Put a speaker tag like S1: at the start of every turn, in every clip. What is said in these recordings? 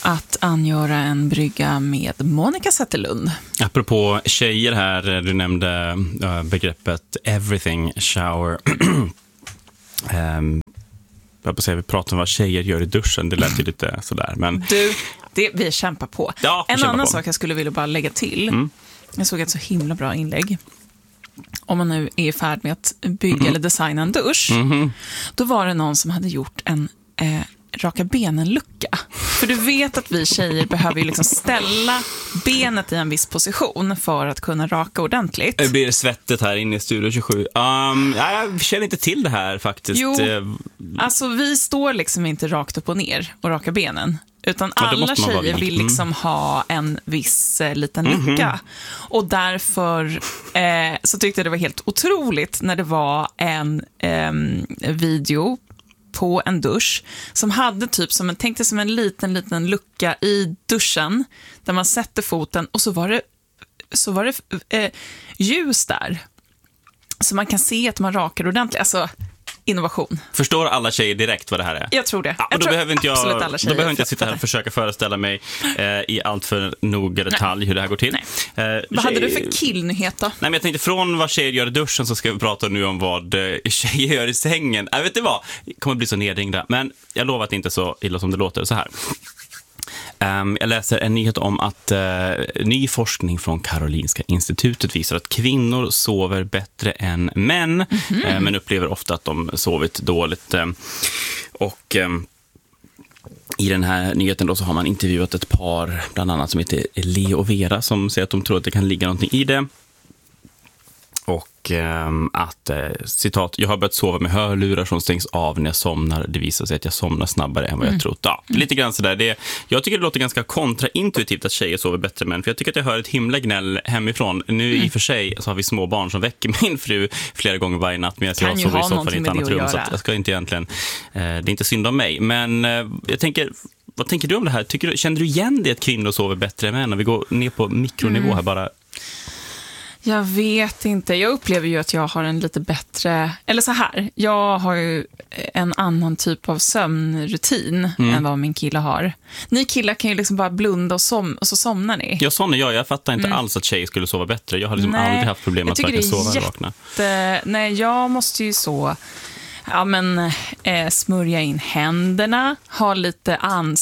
S1: att angöra en brygga med Monica Zetterlund.
S2: Apropå tjejer här, du nämnde begreppet everything shower. Vi pratar om vad tjejer gör i duschen. Det lät ju lite sådär. Men...
S1: Vi kämpar på.
S2: Ja,
S1: en annan sak jag skulle vilja bara lägga till. Jag såg ett så himla bra inlägg. Om man nu är i färd med att bygga eller designa en dusch. Då var det någon som hade gjort en raka benen-lucka. För du vet att vi tjejer behöver ju liksom ställa benet i en viss position för att kunna raka ordentligt.
S2: Det blir svettet här inne i Studio 27. Jag känner inte till det här faktiskt.
S1: Jo, alltså vi står liksom inte rakt upp och ner och raka benen. Utan alla tjejer vill liksom ha en viss liten lucka. Och därför så tyckte jag det var helt otroligt när det var en video på en dusch som hade typ tänkte som en liten lucka i duschen där man sätter foten och så var det ljus där. Så man kan se att man rakar ordentligt. Alltså innovation.
S2: Förstår alla tjejer direkt vad det här är?
S1: Jag tror det.
S2: Då behöver inte jag sitta här och försöka föreställa mig i allt för noga detalj hur det här går till.
S1: Vad hade du för killnyhet då?
S2: Nej, men jag tänkte från vad tjejer gör i duschen så ska vi prata nu om vad tjejer gör i sängen. Jag vet inte vad. Det kommer bli så nedringda. Men jag lovar att det inte är så illa som det låter. Så här. Jag läser en nyhet om att ny forskning från Karolinska institutet visar att kvinnor sover bättre än män, men upplever ofta att de sovit dåligt. Och i den här nyheten då så har man intervjuat ett par, bland annat som heter Leo och Vera, som säger att de tror att det kan ligga någonting i det. Och att, citat, jag har börjat sova med hörlurar som stängs av när jag somnar. Det visar sig att jag somnar snabbare än vad jag trott. Ja, lite grann sådär. Jag tycker det låter ganska kontraintuitivt att tjejer sover bättre män. För jag tycker att jag hör ett himla gnäll hemifrån. Nu i och för sig så har vi små barn som väcker min fru flera gånger varje natt. Men jag sover i soffan i ett annat rum. Så att jag ska inte egentligen, det är inte synd om mig. Men jag tänker... Vad tänker du om det här? Känner du igen det att kvinnor sover bättre än män? Om vi går ner på mikronivå här bara...
S1: Jag vet inte. Jag upplever ju att jag har en lite bättre... Eller så här. Jag har ju en annan typ av sömnrutin än vad min kille har. Ni killar kan ju liksom bara blunda och så somnar ni.
S2: Ja, sån är jag. Jag fattar inte alls att tjejer skulle sova bättre. Jag har liksom aldrig haft problem att verkligen sova och vakna. Nej, jag måste ju så... Ja, men smörja in händerna, ha lite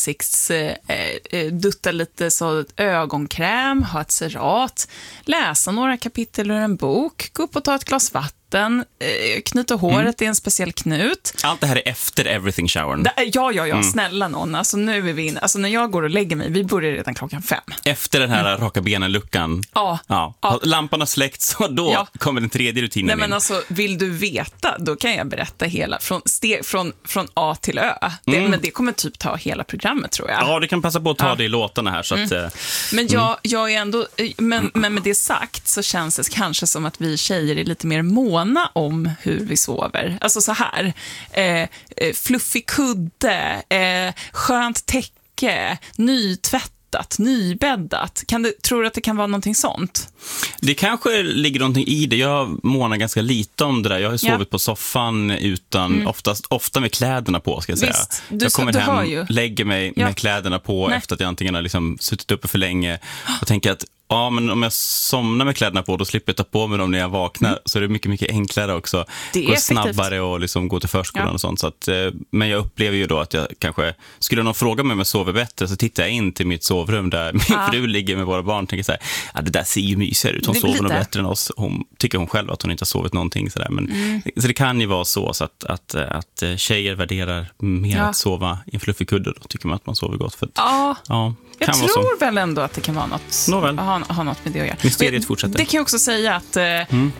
S2: dutta lite så ögonkräm, ha ett serat, läsa några kapitel ur en bok, gå upp och ta ett glas vatten, knyta håret i en speciell knut. Allt det här är efter everything showern.
S1: Ja, snälla någon. Alltså nu är vi inne. Alltså när jag går och lägger mig, vi börjar redan 5:00.
S2: Efter den här raka benen-luckan. Ja. Lampan har släckts så då kommer den tredje rutinen in.
S1: Men alltså, vill du veta, då kan jag berätta hela från A till Ö. Men det kommer typ ta hela programmet, tror jag.
S2: Ja, du kan passa på att ta det i låtarna här så att,
S1: Men jag är ändå men med det sagt så känns det kanske som att vi tjejer är lite mer måna om hur vi sover. Alltså så här, fluffig kudde, skönt täcke, nytvättat, nybäddat. Tror du att det kan vara någonting sånt?
S2: Det kanske ligger någonting i det. Jag månar ganska lite om det där. Jag har sovit på soffan utan, ofta med kläderna på, ska jag säga.
S1: Visst,
S2: jag kommer hem, lägger mig med kläderna på efter att jag antingen har liksom suttit uppe för länge och tänker att men om jag somnar med kläderna på, då slipper jag ta på mig dem när jag vaknar. Så är det mycket, mycket enklare också. Det går snabbare och liksom gå till förskolan och sånt. Så att, men jag upplever ju då att jag kanske, skulle någon fråga mig om jag sover bättre, så tittar jag in till mitt sovrum där min fru ligger med våra barn och tänker så här, det där ser ju mysigare ut. Hon sover nog bättre än oss. Tycker hon själv att hon inte har sovit någonting. Så där. Men, så det kan ju vara så att tjejer värderar mer att sova i en fluffig kudde. Då tycker man att man sover gott. För att,
S1: jag tror väl ändå att det kan vara något, ha något med det att göra.
S2: Mysteriet fortsätter.
S1: Det kan jag också säga att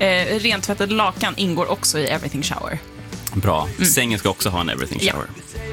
S1: rentvättade lakan ingår också i everything shower.
S2: Bra. Sängen ska också ha en everything shower.